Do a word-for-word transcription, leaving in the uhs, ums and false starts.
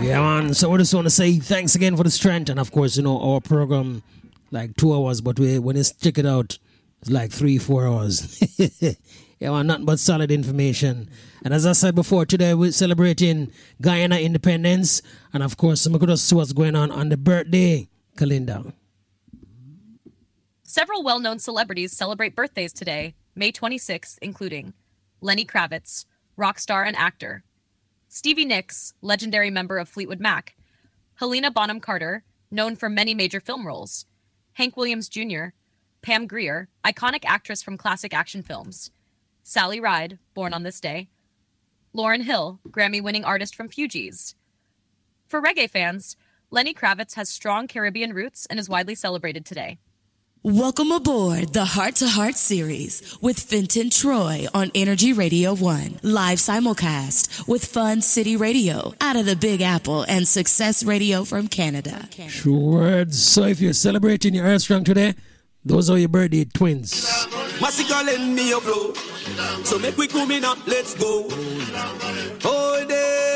Yeah, man. So I just want to say thanks again for the strength. And of course, you know, our program, like two hours, but we, when you check it out, it's like three, four hours. Yeah, man, nothing but solid information. And as I said before, today we're celebrating Guyana independence. And of course, I'm going to see what's going on on the birthday calendar. Several well-known celebrities celebrate birthdays today, May twenty-sixth, including Lenny Kravitz, rock star and actor; Stevie Nicks, legendary member of Fleetwood Mac; Helena Bonham Carter, known for many major film roles; Hank Williams Junior; Pam Grier, iconic actress from classic action films; Sally Ride, born on this day; Lauryn Hill, Grammy-winning artist from Fugees. For reggae fans, Lenny Kravitz has strong Caribbean roots and is widely celebrated today. Welcome aboard the Heart to Heart series with Fenton Troy on Energy Radio One. Live simulcast with Fun City Radio out of the Big Apple and Success Radio from Canada. True words. So if you're celebrating your Earthstrong today, those are your birthday twins. Massy calling me a flow. So make we come in up, let's go. Oh, day.